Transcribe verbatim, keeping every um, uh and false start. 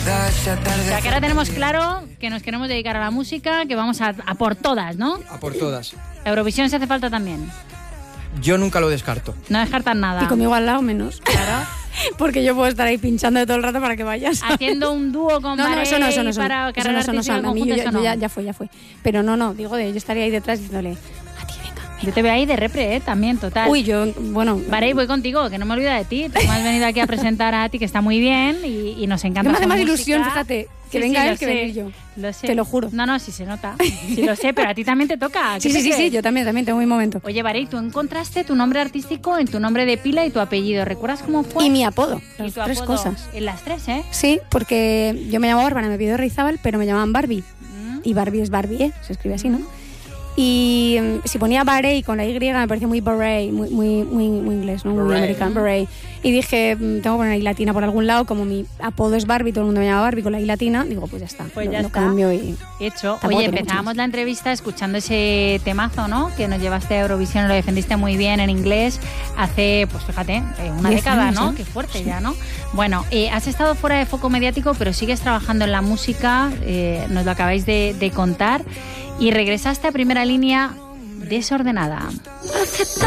O sea, que ahora tenemos claro que nos queremos dedicar a la música, que vamos a, a por todas, ¿no? A por todas. Eurovisión se hace falta también. Yo nunca lo descarto. No descartan nada. Y conmigo al lado menos. Claro. Porque yo puedo estar ahí pinchando de todo el rato para que vayas. Haciendo un dúo con No, no, eso no, eso no, eso no. para Eso no, carrera eso no, artística a mí yo, conjunta, yo eso no. ya, ya fue, ya fue. Pero no, no, digo de yo estaría ahí detrás diciéndole, a ti, venga. Yo te veo ahí de repre, ¿eh? También, total. Uy, yo, bueno... Varey, voy contigo, que no me olvida de ti. Tú me has venido aquí a presentar a ti, que está muy bien y, y nos encanta. Que me hace su más música. ilusión, fíjate, que Sí, venga sí, él lo que sé. venir yo. Lo sé. Te lo juro. No, no, sí se nota. Sí lo sé, pero a ti también te toca. Sí, ¿Qué sí, te sí, sí, crees? yo también, también tengo mi momento. Oye, Varey, tú encontraste tu nombre artístico en tu nombre de pila y tu apellido. ¿Recuerdas cómo fue? Y mi apodo, Y las tu tres apodo. cosas. En las tres, ¿eh? Sí, porque yo me llamo Bárbara, me pido Reizábal, pero me llamaban Barbie. Mm. Y Barbie es Barbie, ¿eh? Se escribe así, ¿no? Y mm, si ponía Barey con la Y me parecía muy Barey, muy, muy, muy, muy inglés, ¿no? Muy Barey. americano, Barey. Y dije, mm, tengo que poner I latina por algún lado, como mi apodo es Barbie, todo el mundo me llama Barbie con la I latina, digo, pues ya está, Pues lo, ya lo está. cambio y... Hecho. Tampoco Oye, tiene empezábamos mucho la entrevista escuchando ese temazo, ¿no? Que nos llevaste a Eurovisión, lo defendiste muy bien en inglés hace, pues fíjate, eh, una Diez década, años, ¿no? ¿eh? Qué fuerte ya, ¿no? Bueno, eh, has estado fuera de foco mediático, pero sigues trabajando en la música, eh, nos lo acabáis de, de contar, y regresaste a Primera Línea desordenada.